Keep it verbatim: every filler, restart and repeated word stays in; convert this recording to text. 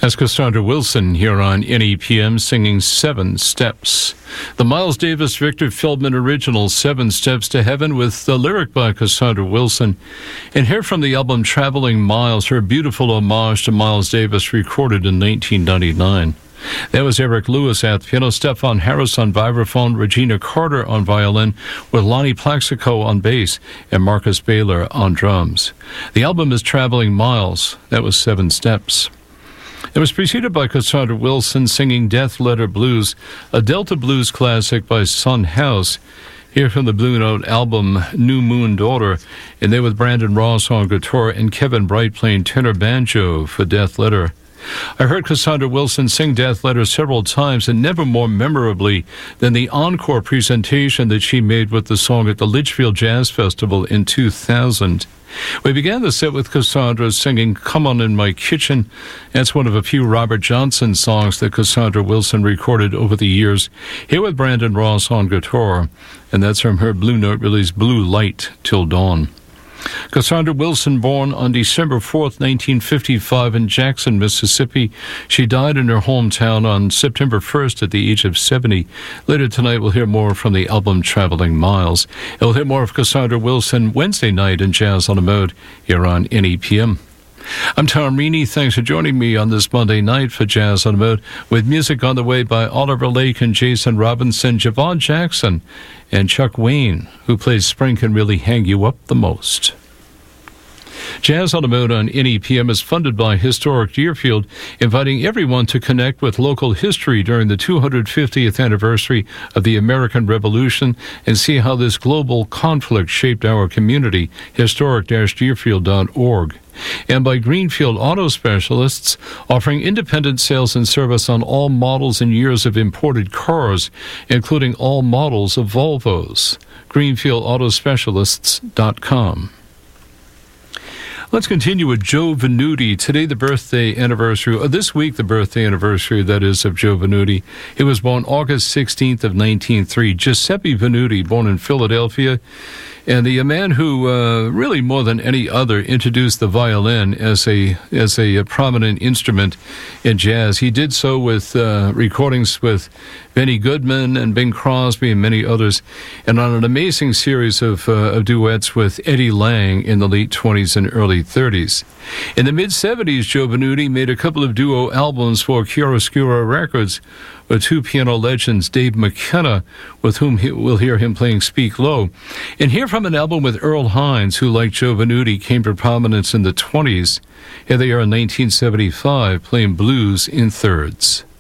That's Cassandra Wilson here on N E P M singing Seven Steps. The Miles Davis Victor Feldman original Seven Steps to Heaven with the lyric by Cassandra Wilson. And here from the album Traveling Miles, her beautiful homage to Miles Davis recorded in nineteen ninety-nine. That was Eric Lewis at the piano, Stefan Harris on vibraphone, Regina Carter on violin, with Lonnie Plaxico on bass, and Marcus Baylor on drums. The album is Traveling Miles. That was Seven Steps. It was preceded by Cassandra Wilson singing Death Letter Blues, a Delta Blues classic by Son House, here from the Blue Note album New Moon Daughter, and they with Brandon Ross on guitar and Kevin Bright playing tenor banjo for Death Letter. I heard Cassandra Wilson sing Death Letter several times, and never more memorably than the encore presentation that she made with the song at the Litchfield Jazz Festival in two thousand. We began the set with Cassandra singing Come On In My Kitchen. That's one of a few Robert Johnson songs that Cassandra Wilson recorded over the years, here with Brandon Ross on guitar, and that's from her Blue Note release Blue Light Till Dawn. Cassandra Wilson, born on December fourth, nineteen fifty-five in Jackson, Mississippi. She died in her hometown on September first at the age of seventy. Later tonight, we'll hear more from the album Traveling Miles. And we'll hear more of Cassandra Wilson Wednesday night in Jazz on the Mode here on N E P M. I'm Tom Reaney. Thanks for joining me on this Monday night for Jazz on the Mode, with music on the way by Oliver Lake and Jason Robinson, Javon Jackson, and Chuck Wayne, who plays Spring Can Really Hang You Up the Most. Jazz on the Mode on N E P M is funded by Historic Deerfield, inviting everyone to connect with local history during the two hundred fiftieth anniversary of the American Revolution and see how this global conflict shaped our community. historic dash deerfield dot org. And by Greenfield Auto Specialists, offering independent sales and service on all models and years of imported cars, including all models of Volvos. greenfield auto specialists dot com. Let's continue with Joe Venuti. Today, the birthday anniversary, or this week, the birthday anniversary, that is, of Joe Venuti. He was born August sixteenth of nineteen oh three. Giuseppe Venuti, born in Philadelphia, and the man who uh, really more than any other introduced the violin as a as a, a prominent instrument in jazz. He did so with uh, recordings with Benny Goodman and Bing Crosby and many others, and on an amazing series of, uh, of duets with Eddie Lang in the late twenties and early thirties. In the mid-seventies, Joe Venuti made a couple of duo albums for Chiaroscuro Records with two piano legends, Dave McKenna, with whom he, we'll hear him playing Speak Low, and hear from an album with Earl Hines, who, like Joe Venuti, came to prominence in the twenties. Here they are in nineteen seventy-five, playing blues in thirds.